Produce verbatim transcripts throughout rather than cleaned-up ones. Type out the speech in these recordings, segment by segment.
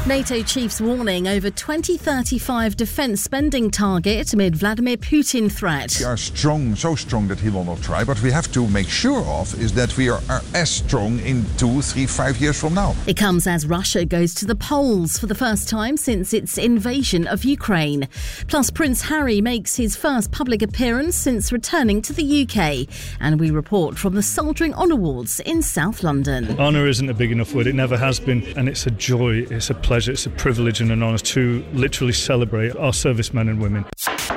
NATO chiefs warning over twenty thirty-five defence spending target amid Vladimir Putin threat. We are strong, so strong that he will not try, but we have to make sure of is that we are, are as strong in two, three, five years from now. It comes as Russia goes to the polls for the first time since its invasion of Ukraine. Plus, Prince Harry makes his first public appearance since returning to the U K. And we report from the Soldiering On Awards in South London. Honour isn't a big enough word, it never has been, and it's a joy, it's a pleasure, it's a privilege and an honour to literally celebrate our servicemen and women.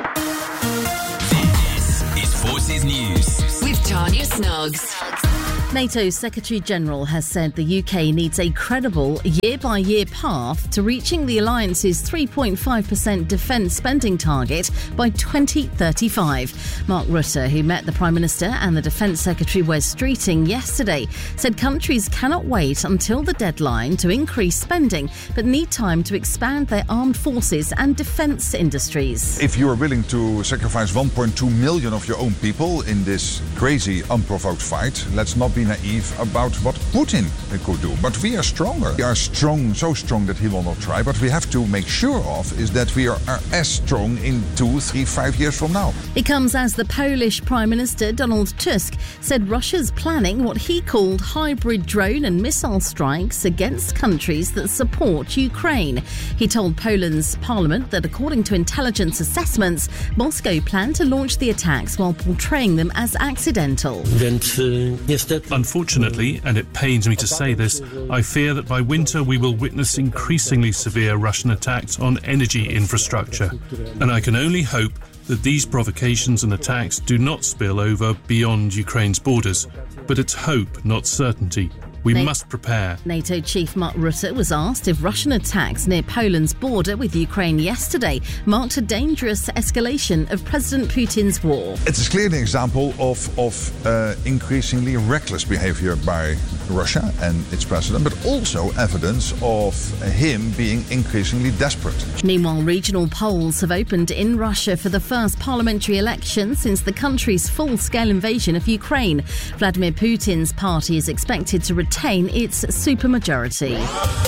This is Forces News with Tanya Snuggs. NATO's Secretary-General has said the U K needs a credible year-by-year path to reaching the alliance's three point five percent defence spending target by twenty thirty-five. Mark Rutte, who met the Prime Minister and the Defence Secretary Wes Streeting yesterday, said countries cannot wait until the deadline to increase spending, but need time to expand their armed forces and defence industries. If you are willing to sacrifice one point two million of your own people in this crazy, unprovoked fight, let's not be naive about what Putin could do. But we are stronger. We are strong, so strong that he will not try. But we have to make sure of is that we are, are as strong in two, three, five years from now. It comes as the Polish Prime Minister Donald Tusk said Russia's planning what he called hybrid drone and missile strikes against countries that support Ukraine. He told Poland's parliament that according to intelligence assessments, Moscow planned to launch the attacks while portraying them as accidental. Unfortunately, and it pains me to say this, I fear that by winter we will witness increasingly severe Russian attacks on energy infrastructure. And I can only hope that these provocations and attacks do not spill over beyond Ukraine's borders. But it's hope, not certainty. We Na- must prepare. NATO chief Mark Rutte was asked if Russian attacks near Poland's border with Ukraine yesterday marked a dangerous escalation of President Putin's war. It's clearly an example of, of uh, increasingly reckless behavior by Russia and its president, but also evidence of him being increasingly desperate. Meanwhile, regional polls have opened in Russia for the first parliamentary election since the country's full-scale invasion of Ukraine. Vladimir Putin's party is expected to retain its supermajority.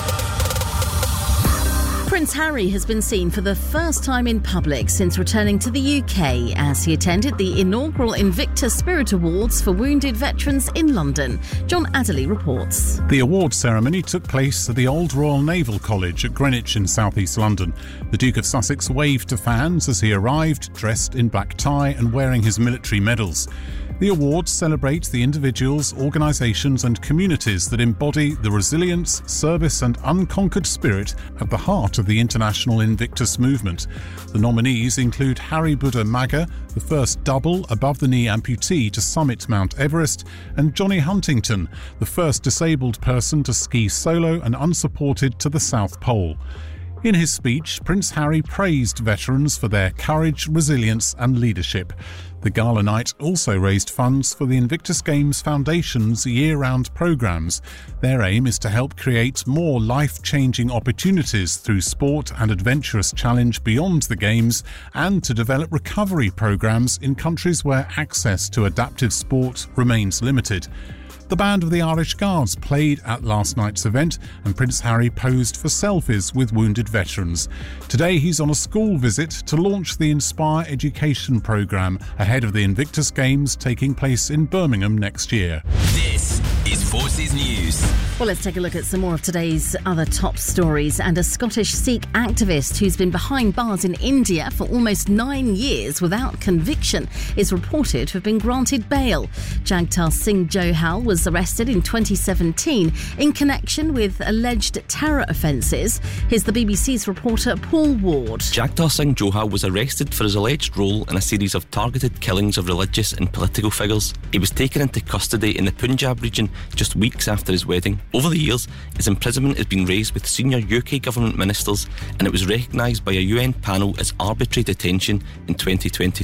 Prince Harry has been seen for the first time in public since returning to the U K as he attended the inaugural Invictus Spirit Awards for wounded veterans in London. John Adderley reports. The awards ceremony took place at the Old Royal Naval College at Greenwich in south east London. The Duke of Sussex waved to fans as he arrived, dressed in black tie and wearing his military medals. The awards celebrate the individuals, organisations and communities that embody the resilience, service and unconquered spirit at the heart of the international Invictus movement. The nominees include Harry Buddha Maga, the first double above-the-knee amputee to summit Mount Everest, and Johnny Huntington, the first disabled person to ski solo and unsupported to the South Pole. In his speech, Prince Harry praised veterans for their courage, resilience and leadership. The gala night also raised funds for the Invictus Games Foundation's year-round programmes. Their aim is to help create more life-changing opportunities through sport and adventurous challenge beyond the Games, and to develop recovery programmes in countries where access to adaptive sport remains limited. The band of the Irish Guards played at last night's event and Prince Harry posed for selfies with wounded veterans. Today he's on a school visit to launch the Inspire Education programme ahead of the Invictus Games taking place in Birmingham next year. This is Forces News. Well, let's take a look at some more of today's other top stories. And a Scottish Sikh activist who's been behind bars in India for almost nine years without conviction is reported to have been granted bail. Jagtar Singh Johal was arrested in twenty seventeen in connection with alleged terror offences. Here's the B B C's reporter Paul Ward. Jagtar Singh Johal was arrested for his alleged role in a series of targeted killings of religious and political figures. He was taken into custody in the Punjab region just weeks after his wedding. Over the years, his imprisonment has been raised with senior U K government ministers, and it was recognised by a U N panel as arbitrary detention in twenty twenty-two.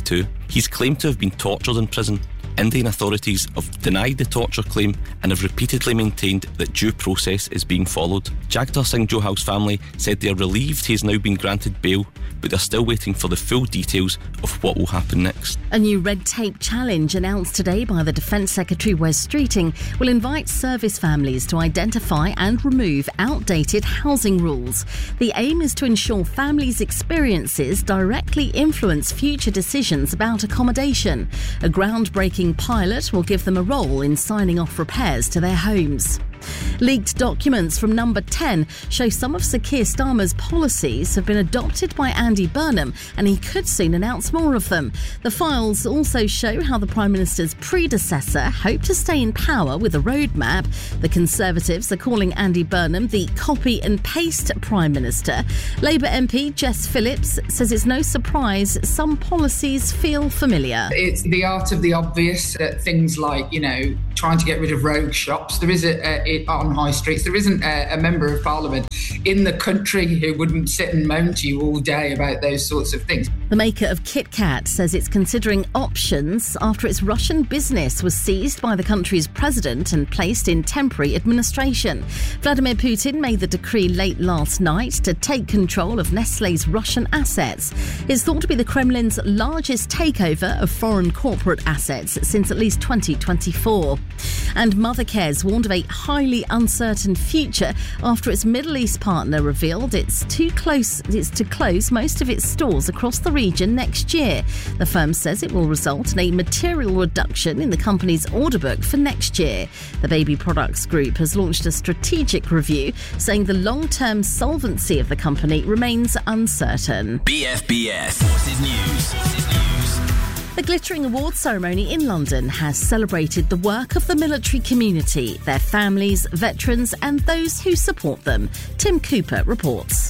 He's claimed to have been tortured in prison. Indian authorities have denied the torture claim and have repeatedly maintained that due process is being followed. Jagtar Singh Johal's family said they are relieved he has now been granted bail, but they're still waiting for the full details of what will happen next. A new red tape challenge announced today by the Defence Secretary Wes Streeting will invite service families to identify and remove outdated housing rules. The aim is to ensure families' experiences directly influence future decisions about accommodation. A groundbreaking pilot will give them a role in signing off repairs to their homes. Leaked documents from Number ten show some of Sir Keir Starmer's policies have been adopted by Andy Burnham, and he could soon announce more of them. The files also show how the Prime Minister's predecessor hoped to stay in power with a roadmap. The Conservatives are calling Andy Burnham the copy and paste Prime Minister. Labour M P Jess Phillips says it's no surprise some policies feel familiar. It's the art of the obvious, uh, things like, you know, trying to get rid of rogue shops. There is a, a it, on high streets, there isn't a, a member of Parliament in the country who wouldn't sit and moan to you all day about those sorts of things. The maker of Kit Kat says it's considering options after its Russian business was seized by the country's president and placed in temporary administration. Vladimir Putin made the decree late last night to take control of Nestlé's Russian assets. It's thought to be the Kremlin's largest takeover of foreign corporate assets since at least twenty twenty-four. And Mothercare's warned of a highly uncertain future after its Middle East partner revealed it's too close it's to close most of its stores across the region next year. The firm says it will result in a material reduction in the company's order book for next year. The baby products group has launched a strategic review saying the long-term solvency of the company remains uncertain. B F B S Forces News. Forces News. The glittering awards ceremony in London has celebrated the work of the military community, their families, veterans and those who support them. Tim Cooper reports.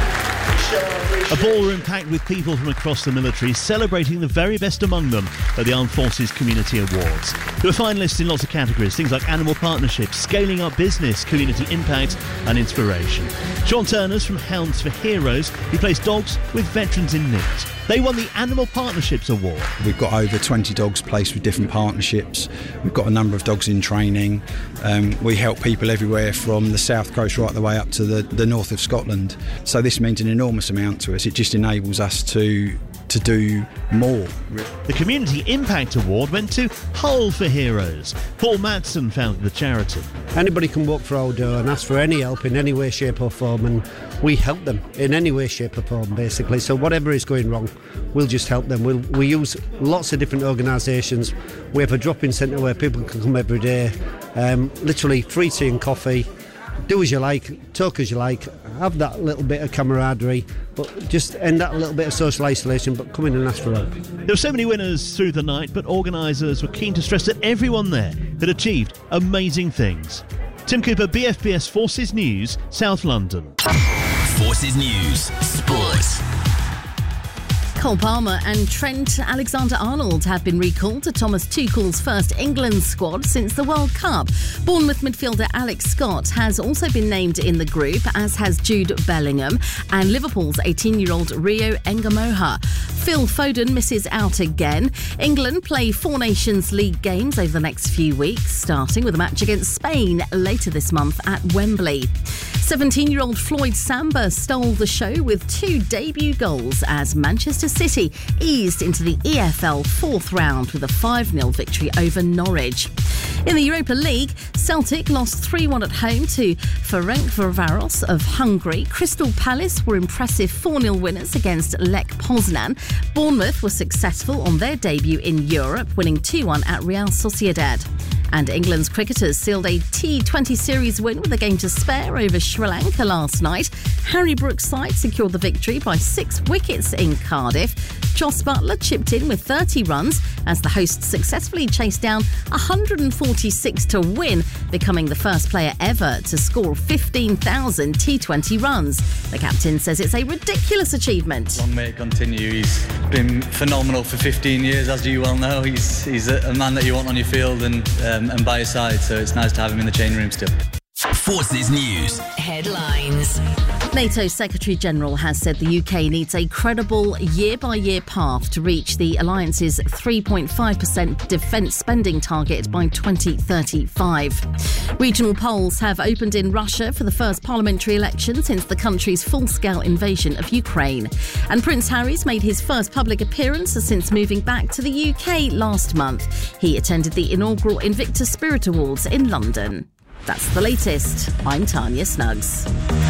A ballroom packed with people from across the military celebrating the very best among them at the Armed Forces Community Awards. There were finalists in lots of categories, things like animal partnerships, scaling up business, community impact and inspiration. Sean Turner's from Hounds for Heroes, he plays dogs with veterans in need. They won the Animal Partnerships Award. We've got over twenty dogs placed with different partnerships. We've got a number of dogs in training. Um, we help people everywhere from the south coast right the way up to the, the north of Scotland. So this means an enormous amount to us. It just enables us to to do more. The Community Impact Award went to Hull for Heroes. Paul Madsen founded the charity. Anybody can walk through our door and ask for any help in any way, shape or form, and we help them in any way, shape or form, basically. So whatever is going wrong, we'll just help them. We'll, we use lots of different organisations. We have a drop-in centre where people can come every day, um, literally free tea and coffee. Do as you like, talk as you like, have that little bit of camaraderie, but just end that little bit of social isolation, but come in and ask for help. There were so many winners through the night, but organisers were keen to stress that everyone there had achieved amazing things. Tim Cooper, B F B S Forces News, South London. Forces News, Sports. Cole Palmer and Trent Alexander-Arnold have been recalled to Thomas Tuchel's first England squad since the World Cup. Bournemouth midfielder Alex Scott has also been named in the group, as has Jude Bellingham and Liverpool's eighteen-year-old Rio Engamoha. Phil Foden misses out again. England play Four Nations League games over the next few weeks, starting with a match against Spain later this month at Wembley. seventeen-year-old Floyd Samba stole the show with two debut goals as Manchester City eased into the E F L fourth round with a five nil victory over Norwich. In the Europa League, Celtic lost three one at home to Ferencváros of Hungary. Crystal Palace were impressive four nil winners against Lech Poznan. Bournemouth were successful on their debut in Europe, winning two one at Real Sociedad. And England's cricketers sealed a T twenty series win with a game to spare over Sri Lanka last night. Harry Brooks' side secured the victory by six wickets in Cardiff. Jos Buttler chipped in with thirty runs as the hosts successfully chased down one hundred forty-six to win, becoming the first player ever to score fifteen thousand T twenty runs. The captain says it's a ridiculous achievement. Long may it continue. He's been phenomenal for fifteen years, as you well know. He's he's a man that you want on your field and um, and by your side, so it's nice to have him in the changing room still. Forces News. Headlines. NATO Secretary-General has said the U K needs a credible year-by-year path to reach the alliance's three point five percent defence spending target by twenty thirty-five. Regional polls have opened in Russia for the first parliamentary election since the country's full-scale invasion of Ukraine. And Prince Harry's made his first public appearance since moving back to the U K last month. He attended the inaugural Invictus Spirit Awards in London. That's the latest. I'm Tanya Snuggs.